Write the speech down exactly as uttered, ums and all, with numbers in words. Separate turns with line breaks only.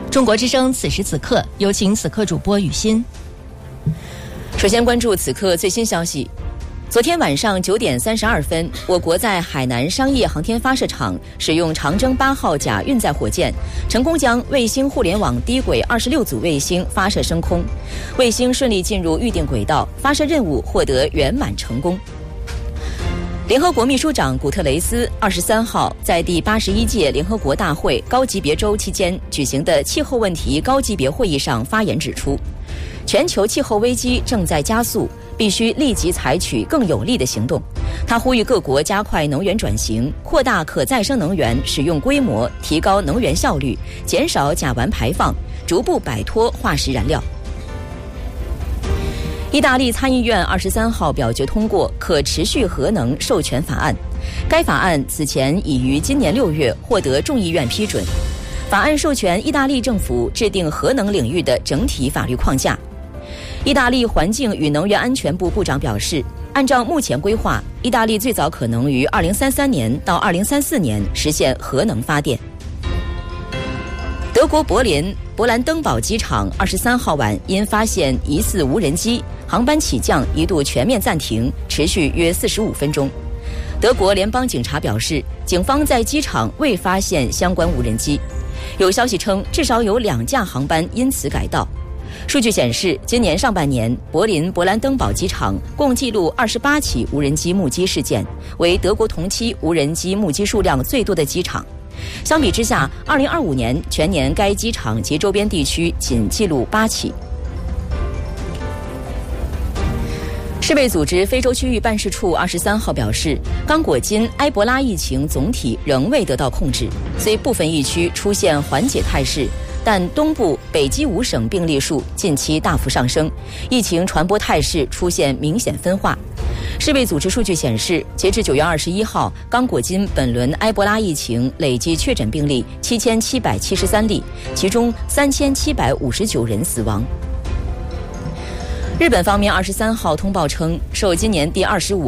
中国之声此时此刻，有请此刻主播雨欣。
首先关注此刻最新消息。昨天晚上九点三十二分，我国在海南商业航天发射场使用长征八号甲运载火箭，成功将卫星互联网低轨二十六组卫星发射升空，卫星顺利进入预定轨道，发射任务获得圆满成功。联合国秘书长古特雷斯二十三号在第八十一届联合国大会高级别周期间举行的气候问题高级别会议上发言指出，全球气候危机正在加速，必须立即采取更有力的行动。他呼吁各国加快能源转型，扩大可再生能源使用规模，提高能源效率，减少甲烷排放，逐步摆脱化石燃料。意大利参议院二十三号表决通过可持续核能授权法案，该法案此前已于今年六月获得众议院批准。法案授权意大利政府制定核能领域的整体法律框架。意大利环境与能源安全部部长表示，按照目前规划，意大利最早可能于二零三三年到二零三四年实现核能发电。德国柏林勃兰登堡机场二十三号晚因发现疑似无人机，航班起降一度全面暂停，持续约四十五分钟。德国联邦警察表示，警方在机场未发现相关无人机。有消息称，至少有两架航班因此改道。数据显示，今年上半年，柏林勃兰登堡机场共记录二十八起无人机目击事件，为德国同期无人机目击数量最多的机场。相比之下，二零二五年全年该机场及周边地区仅记录八起。世卫组织非洲区域办事处二十三号表示，刚果金埃博拉疫情总体仍未得到控制，虽部分疫区出现缓解态势，但东部北基五省病例数近期大幅上升，疫情传播态势出现明显分化。世卫组织数据显示，截至九月二十一号，刚果金本轮埃博拉疫情累计确诊病例七千七百七十三例，其中三千七百五十九人死亡。日本方面二十三号通报称，受今年第二十五